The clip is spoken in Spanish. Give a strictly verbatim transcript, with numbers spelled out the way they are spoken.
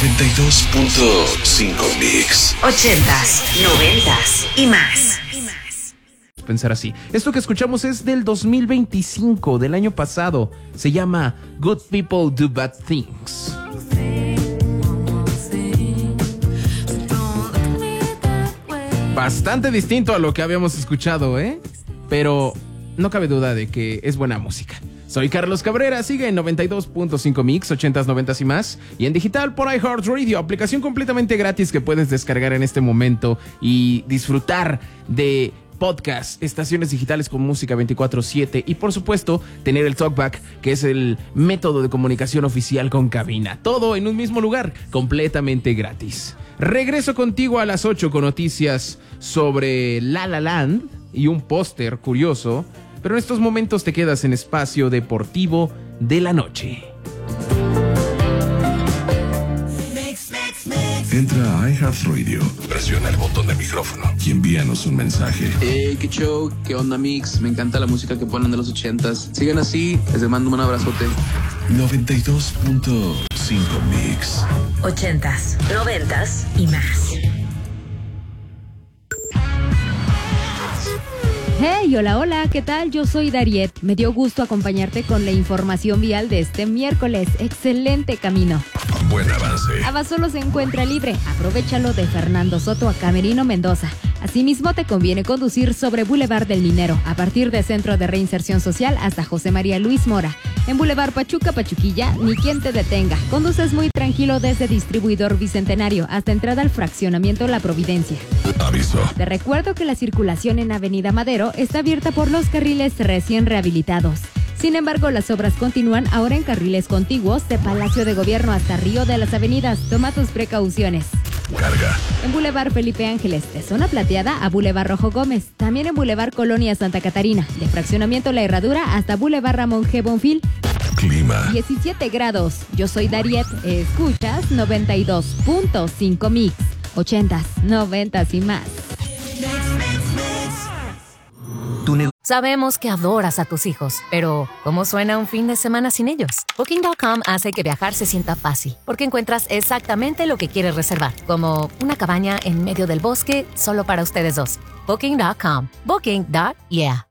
noventa y dos punto cinco Mix. Ochentas, noventas y más. Pensar así. Esto que escuchamos es del dos mil veinticinco, del año pasado. Se llama Good People Do Bad Things. Bastante distinto a lo que habíamos escuchado, ¿eh? Pero no cabe duda de que es buena música. Soy Carlos Cabrera, sigue en noventa y dos punto cinco Mix, ochentas, noventas y más, y en digital por iHeartRadio, aplicación completamente gratis que puedes descargar en este momento y disfrutar de podcast, estaciones digitales con música veinticuatro siete y por supuesto tener el TalkBack, que es el método de comunicación oficial con cabina. Todo en un mismo lugar, completamente gratis. Regreso contigo a las ocho con noticias sobre La La Land y un póster curioso, pero en estos momentos te quedas en Espacio Deportivo de la Noche. Entra a iHeartRadio, presiona el botón de micrófono y envíanos un mensaje. Hey, qué show, qué onda, Mix. Me encanta la música que ponen de los ochentas. Sigan así, les mando un abrazote. noventa y dos punto cinco Mix. Ochentas, noventas y más. Hey, hola, hola, ¿qué tal? Yo soy Dariet. Me dio gusto acompañarte con la información vial de este miércoles. Excelente camino. Buen avance. Abasolo se encuentra libre. Aprovéchalo de Fernando Soto a Camerino Mendoza. Asimismo, te conviene conducir sobre Boulevard del Minero, a partir de Centro de Reinserción Social hasta José María Luis Mora. En Boulevard Pachuca, Pachuquilla, ni quien te detenga. Conduces muy tranquilo desde Distribuidor Bicentenario hasta entrada al fraccionamiento La Providencia. Aviso. Te recuerdo que la circulación en Avenida Madero está abierta por los carriles recién rehabilitados. Sin embargo, las obras continúan ahora en carriles contiguos de Palacio de Gobierno hasta Río de las Avenidas. Toma tus precauciones. Carga. En Boulevard Felipe Ángeles, de Zona Plateada a Boulevard Rojo Gómez. También en Boulevard Colonia Santa Catarina, de Fraccionamiento La Herradura hasta Boulevard Ramón G. Bonfil. Clima. diecisiete grados. Yo soy Dariet. Escuchas noventa y dos punto cinco Mix. ochentas, noventas y más. Sabemos que adoras a tus hijos, pero ¿cómo suena un fin de semana sin ellos? Booking punto com hace que viajar se sienta fácil, porque encuentras exactamente lo que quieres reservar, como una cabaña en medio del bosque solo para ustedes dos. Booking punto com. Booking. Yeah.